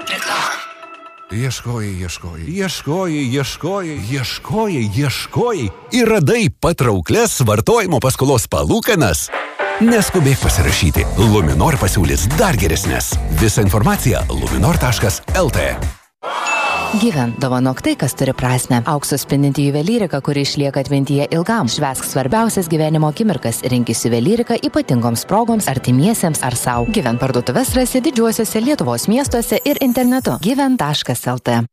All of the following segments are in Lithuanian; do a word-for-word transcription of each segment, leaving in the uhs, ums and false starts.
Ieškojai, ieškojai, ieškojai, ieškojai, ieškojai, ieškojai ir radai patrauklias vartojimo paskolos palūkanas. Neskubėk pasirašyti. Luminor pasiūlys dar geresnės. Visa informacija luminor taškas el tė. Gyven, dovanok tai, kas turi prasmę. Aukso spindinti juvelyrika, kuri išlieka atmintyje ilgam. Švęsk svarbiausias gyvenimo akimirkas. Rinkis juvelyrika ypatingoms progoms, artimiesiems ar sau. Gyven parduotuves rasi didžiuosiuose Lietuvos miestuose ir internetu. gyven taškas el tė.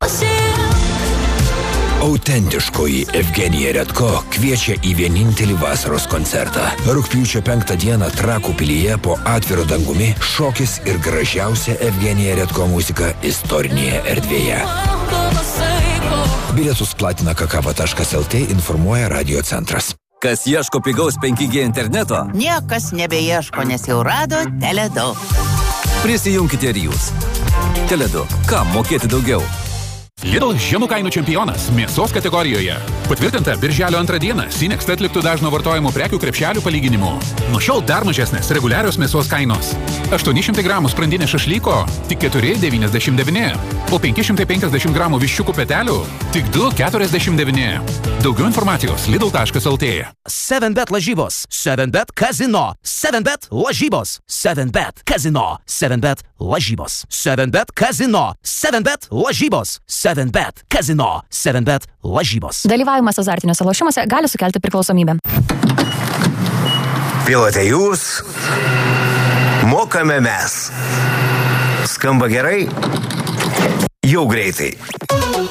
Autentiškoji Evgenija Redko kviečia į vienintelį vasaros koncertą. Rugpjūčio penktą dieną Trakų pilyje po atviru dangumi šokis ir gražiausia Evgenija Redko muzika istorinėje erdvėje. Bilietus platina kakava taškas el tė, informuoja Radio Centras. Kas ieško pigaus penki gie interneto? Niekas nebeieško, nes jau rado Tele2. Prisijunkite ir jūs. Tele2. Kam mokėti daugiau? Lidl žemų kainų čempionas mėsos kategorijoje. Patvirtinta birželio antrą dieną Sinext atliktų dažno vartojimo prekių krepšelių palyginimu. Nuo šiol dar mažesnės reguliarios mėsos kainos. aštuoni šimtai gramų sprandinė šašlyko tik keturi devyniasdešimt devyni, o penki šimtai penkiasdešimt gramų viščiukų petelių tik du keturiasdešimt devyni. Daugiau informacijos lidl taškas el tė. seven bet lažybos, seven bet kazino, seven bet lažybos, seven bet kazino, seven bet lažybos, seven bet kazino, seven bet lažybos, seven bet kazino, seven bet lažybos. Dalyvavimas azartiniuose lošimuose gali sukelti priklausomybę. Pilote jūs, mokame mes. Skamba gerai? Jau greitai.